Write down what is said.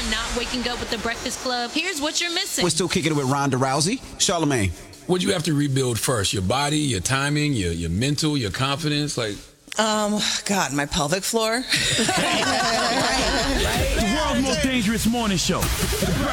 not waking up with the Breakfast Club, here's what you're missing. We're still kicking it with Ronda Rousey. Charlamagne. What do you have to rebuild first? Your body, your timing, your mental, your confidence? Like, God, my pelvic floor. The world's most dangerous morning show.